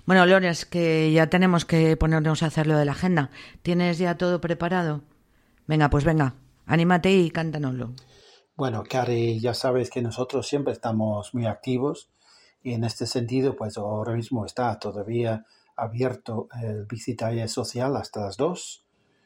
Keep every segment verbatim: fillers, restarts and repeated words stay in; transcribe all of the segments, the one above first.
Bueno, Lorenz, que ya tenemos que ponernos a hacer lo de la agenda. ¿Tienes ya todo preparado? Venga, pues venga, anímate y cántanoslo. Bueno, Cari, ya sabes que nosotros siempre estamos muy activos y en este sentido, pues ahora mismo está todavía abierto el Bicitaller Social hasta las dos.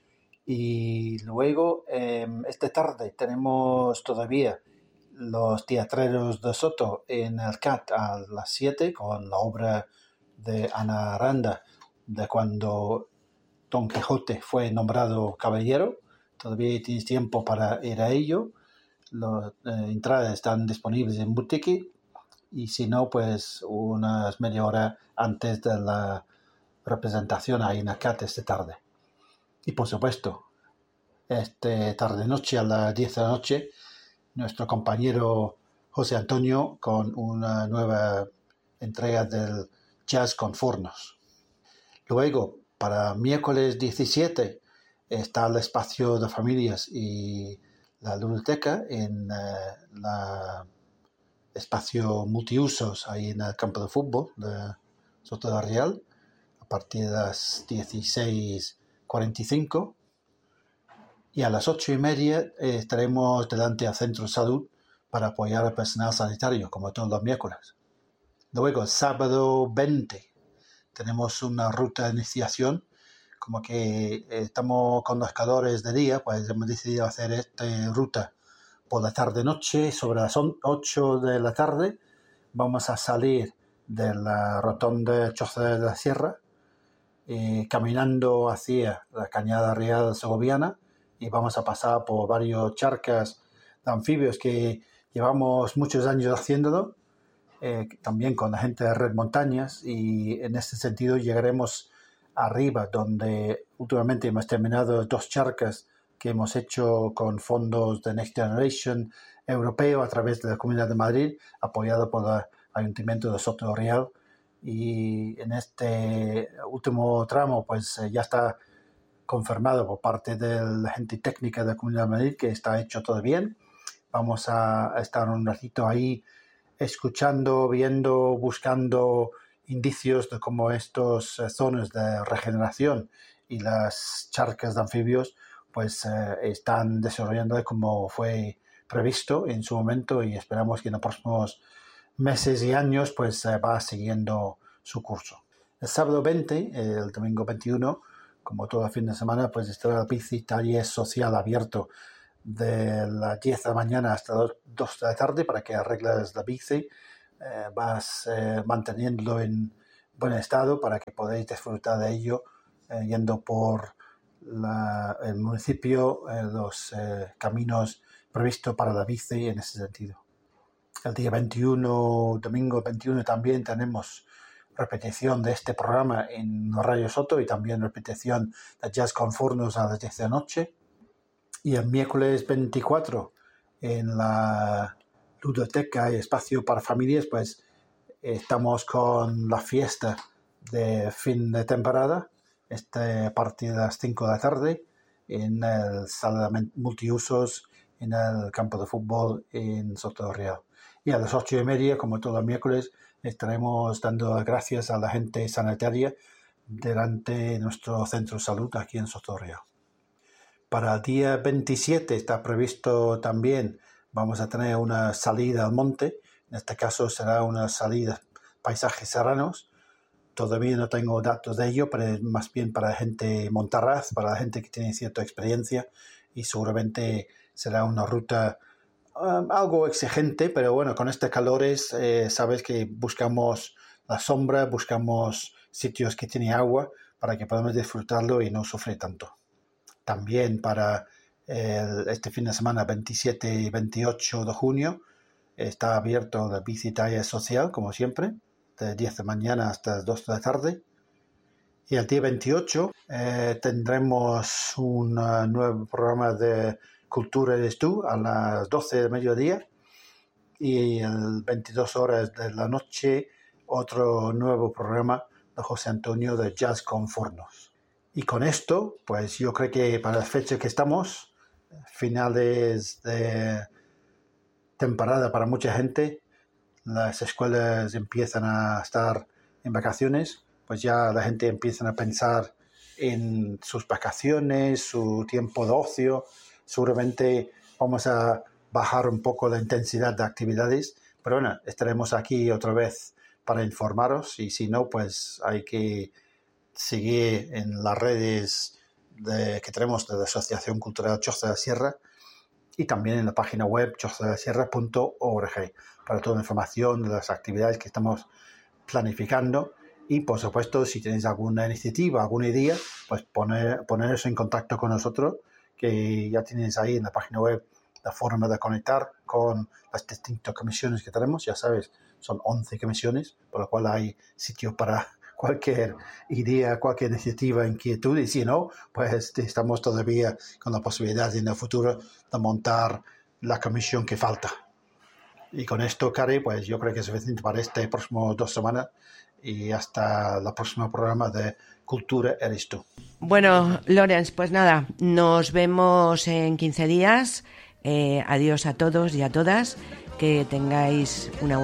Y luego, eh, esta tarde tenemos todavía los Teatreros de Soto en el C A T a las siete con la obra de Ana Aranda de cuando Don Quijote fue nombrado caballero. Todavía tienes tiempo para ir a ello. Las eh, entradas están disponibles en Boutique y si no, pues unas media hora antes de la representación ahí en el C A T esta tarde. Y por supuesto, esta tarde-noche a las diez de la noche, nuestro compañero José Antonio con una nueva entrega del Jazz con Fornos. Luego, para miércoles diecisiete, está el espacio de familias y la biblioteca en uh, la espacio multiusos ahí en el campo de fútbol de Soto de Real a partir de las dieciséis cuarenta y cinco. Y a las ocho y media eh, estaremos delante del Centro de Salud para apoyar al personal sanitario, como todos los miércoles. Luego, el sábado veinte, tenemos una ruta de iniciación, como que eh, estamos con los calores de día, pues hemos decidido hacer esta ruta por la tarde-noche, sobre las ocho de la tarde. Vamos a salir de la rotonda Choza de la Sierra, eh, caminando hacia la Cañada Real Segoviana, y vamos a pasar por varios charcas de anfibios que llevamos muchos años haciéndolo, eh, también con la gente de Red Montañas, y en este sentido llegaremos arriba, donde últimamente hemos terminado dos charcas que hemos hecho con fondos de Next Generation europeo a través de la Comunidad de Madrid, apoyado por el Ayuntamiento de Soto Real. Y en este último tramo, pues eh, ya está confirmado por parte de la gente técnica de la Comunidad de Madrid que está hecho todo bien. Vamos a estar un ratito ahí escuchando, viendo, buscando indicios de cómo estas eh, zonas de regeneración y las charcas de anfibios pues eh, están desarrollando como fue previsto en su momento, y esperamos que en los próximos meses y años pues eh, va siguiendo su curso. El sábado veinte, el domingo veintiuno, como todo fin de semana, pues estará el Bicitaller Social abierto de las diez de la mañana hasta dos de la tarde para que arregles la bici, eh, vas eh, manteniéndolo en buen estado para que podáis disfrutar de ello eh, yendo por la, el municipio, eh, los eh, caminos previstos para la bici en ese sentido. El día veintiuno, domingo veintiuno, también tenemos repetición de este programa en Radio Soto y también repetición de Jazz con Fornos a las diez de la noche. Y el miércoles veinticuatro, en la ludoteca y espacio para familias, pues estamos con la fiesta de fin de temporada, este, a partir de las cinco de la tarde, en el sala de multiusos, en el campo de fútbol en Soto Real. Y a las ocho y media, como todos los miércoles, estaremos dando gracias a la gente sanitaria delante de nuestro centro de salud aquí en Soto Real. Para el día veintisiete está previsto también, vamos a tener una salida al monte. En este caso será una salida paisajes serranos. Todavía no tengo datos de ello, pero es más bien para la gente montarraz, para la gente que tiene cierta experiencia, y seguramente será una ruta um, algo exigente, pero bueno, con estos calores eh, sabes que buscamos la sombra, buscamos sitios que tienen agua para que podamos disfrutarlo y no sufrir tanto. También para el, este fin de semana veintisiete y veintiocho de junio está abierto el Bicitaller Social, como siempre, de diez de la mañana hasta las dos de la tarde. Y el día veintiocho eh, tendremos un uh, nuevo programa de Cultura Eres Tú a las doce del mediodía, y el veintidós horas de la noche otro nuevo programa de José Antonio de Jazz con Fornos. Y con esto, pues yo creo que para las fechas que estamos, finales de temporada para mucha gente, las escuelas empiezan a estar en vacaciones, pues ya la gente empieza a pensar en sus vacaciones, su tiempo de ocio. Seguramente vamos a bajar un poco la intensidad de actividades, pero bueno, estaremos aquí otra vez para informaros, y si no, pues hay que seguir en las redes de, que tenemos de la Asociación Cultural Choza de la Sierra, y también en la página web choza de la sierra punto org para toda la información de las actividades que estamos planificando. Y por supuesto, si tenéis alguna iniciativa, alguna idea, pues poner, poneros en contacto con nosotros, que ya tenéis ahí en la página web la forma de conectar con las distintas comisiones que tenemos. Ya sabes, son once comisiones, por lo cual hay sitio para cualquier idea, cualquier iniciativa, inquietud, y si no, pues estamos todavía con la posibilidad en el futuro de montar la comisión que falta. Y con esto, Cari, pues yo creo que es suficiente para este próximo dos semanas, y hasta el próximo programa de Cultura Eres Tú. Bueno, Lorenz, pues nada, nos vemos en quince días. Eh, adiós a todos y a todas, que tengáis una buena